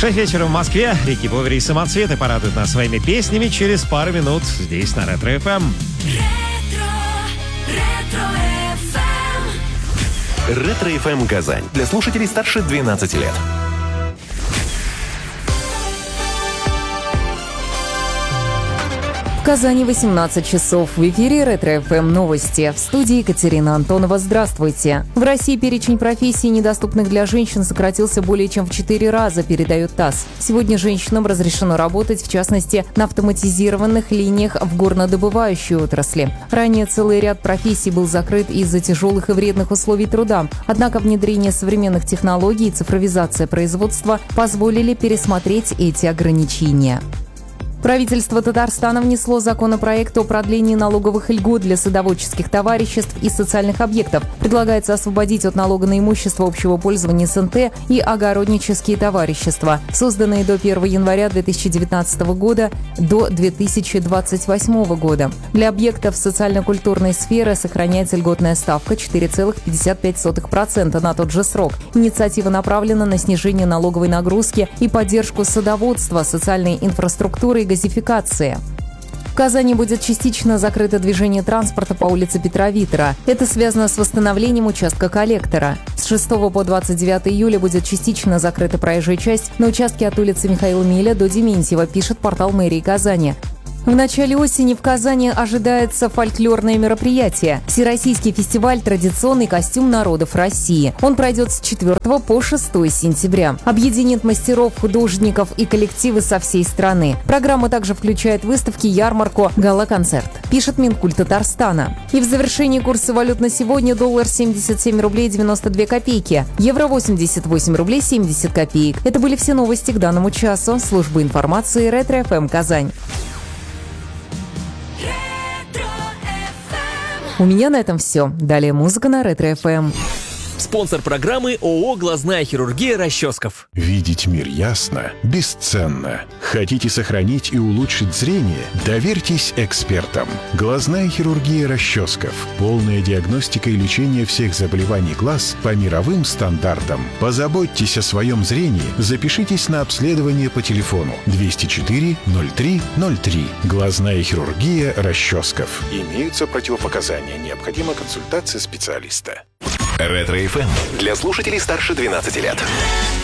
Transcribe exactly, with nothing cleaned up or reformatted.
Шесть вечера в Москве. Рики Бовери и Самоцветы порадуют нас своими песнями через пару минут здесь на Ретро эф эм. Ретро эф эм Казань. Для слушателей старше двенадцати лет. В Казани восемнадцать часов. В эфире Ретро эф эм новости. В студии Екатерина Антонова. Здравствуйте. В России перечень профессий, недоступных для женщин, сократился более чем в четыре раза, передает ТАСС. Сегодня женщинам разрешено работать, в частности, на автоматизированных линиях в горнодобывающей отрасли. Ранее целый ряд профессий был закрыт из-за тяжелых и вредных условий труда. Однако внедрение современных технологий и цифровизация производства позволили пересмотреть эти ограничения. Правительство Татарстана внесло законопроект о продлении налоговых льгот для садоводческих товариществ и социальных объектов. Предлагается освободить от налога на имущество общего пользования эс эн тэ и огороднические товарищества, созданные до первого января две тысячи девятнадцатого года до две тысячи двадцать восьмого года. Для объектов социально-культурной сферы сохраняется льготная ставка четыре целых пятьдесят пять сотых процента на тот же срок. Инициатива направлена на снижение налоговой нагрузки и поддержку садоводства, социальной инфраструктуры и газификации. В Казани будет частично закрыто движение транспорта по улице Петра Витера. Это связано с восстановлением участка коллектора. С шестого по двадцать девятое июля будет частично закрыта проезжая часть на участке от улицы Михаила Миля до Дементьева, пишет портал мэрии Казани. В начале осени в Казани ожидается фольклорное мероприятие – Всероссийский фестиваль «Традиционный костюм народов России». Он пройдет с четвёртого по шестое сентября. Объединит мастеров, художников и коллективы со всей страны. Программа также включает выставки, ярмарку, гала-концерт, пишет Минкульт Татарстана. И в завершении курса валют на сегодня: доллар семьдесят семь рублей девяносто две копейки, евро восемьдесят восемь рублей семьдесят копеек. Это были все новости к данному часу. Служба информации Ретро эф эм Казань. У меня на этом все. Далее музыка на Ретро эф эм. Спонсор программы ООО «Глазная хирургия» Расческов. Видеть мир ясно бесценно. Хотите сохранить и улучшить зрение? Доверьтесь экспертам. Глазная хирургия Расческов. Полная диагностика и лечение всех заболеваний глаз по мировым стандартам. Позаботьтесь о своем зрении. Запишитесь на обследование по телефону двести четыре ноль три ноль три. Глазная хирургия Расческов. Имеются противопоказания. Необходима консультация специалиста. Ретро эф эм для слушателей старше двенадцати лет.